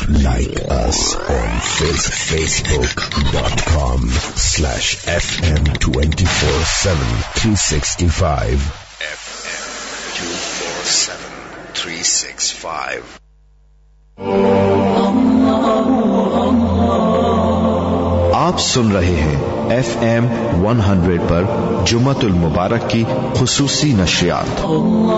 Like us on facebook.com/FM247 365. FM247 365. आप सुन रहे हैं FM 100 पर जुम्मतुल मुबारक की खुसूसी नशरियात।